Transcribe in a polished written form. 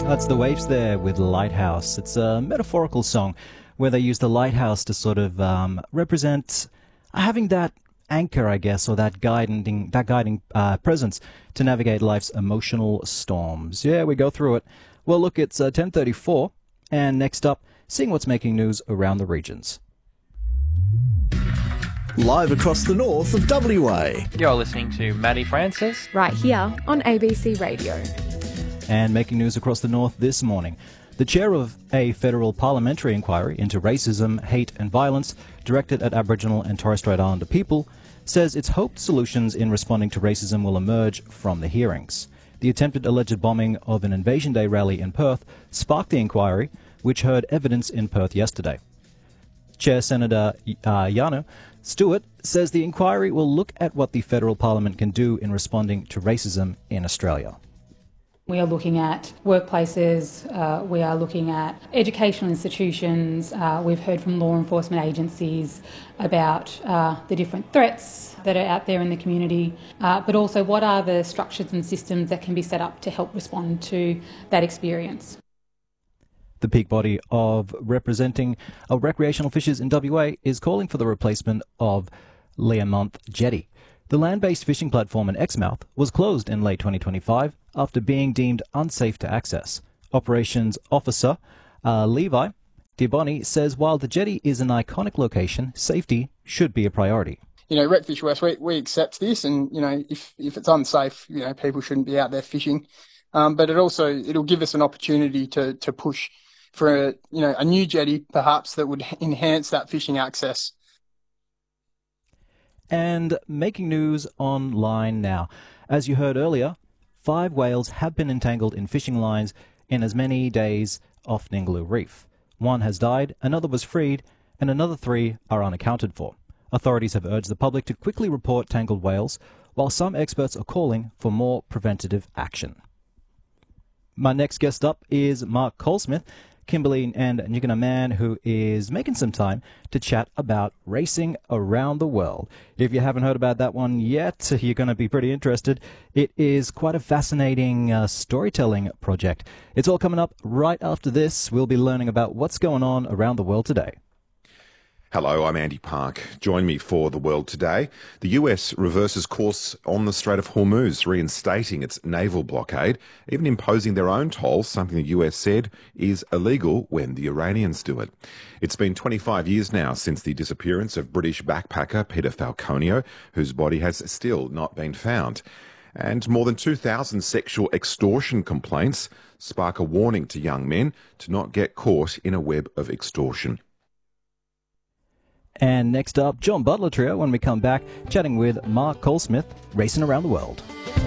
That's The Waves there with Lighthouse. It's a metaphorical song where they use the lighthouse to sort of represent having that anchor, I guess, or that guiding presence to navigate life's emotional storms. Yeah, we go through it. Well, look, it's 10:34, and next up, seeing what's making news around the regions. Live across the north of WA. You're listening to Maddie Francis. Right here on ABC Radio. And making news across the north this morning. The chair of a federal parliamentary inquiry into racism, hate and violence directed at Aboriginal and Torres Strait Islander people says it's hoped solutions in responding to racism will emerge from the hearings. The attempted alleged bombing of an Invasion Day rally in Perth sparked the inquiry, which heard evidence in Perth yesterday. Chair Senator Yanu Stewart says the inquiry will look at what the federal parliament can do in responding to racism in Australia. We are looking at workplaces, we are looking at educational institutions, we've heard from law enforcement agencies about the different threats that are out there in the community, but also what are the structures and systems that can be set up to help respond to that experience. The peak body of representing recreational fishers in WA is calling for the replacement of Learmonth Jetty. The land-based fishing platform in Exmouth was closed in late 2025 after being deemed unsafe to access. Operations Officer Levi Diboni says while the jetty is an iconic location, safety should be a priority. Recfish West, we accept this, and, if it's unsafe, people shouldn't be out there fishing. But it'll give us an opportunity to push for a new jetty, perhaps, that would enhance that fishing access. And making news online now. As you heard earlier, 5 whales have been entangled in fishing lines in as many days off Ningaloo Reef. 1 has died, another was freed, and another 3 are unaccounted for. Authorities have urged the public to quickly report tangled whales, while some experts are calling for more preventative action. My next guest up is Mark Colesmith, Kimberley and Nyikina man, who is making some time to chat about racing around the world. If you haven't heard about that one yet, you're going to be pretty interested. It is quite a fascinating storytelling project. It's all coming up right after this. We'll be learning about what's going on around the world today. Hello, I'm Andy Park. Join me for The World Today. The US reverses course on the Strait of Hormuz, reinstating its naval blockade, even imposing their own tolls, something the US said is illegal when the Iranians do it. It's been 25 years now since the disappearance of British backpacker Peter Falconio, whose body has still not been found. And more than 2,000 sexual extortion complaints spark a warning to young men to not get caught in a web of extortion. And next up, John Butler Trio when we come back, chatting with Mark Colesmith, racing around the world.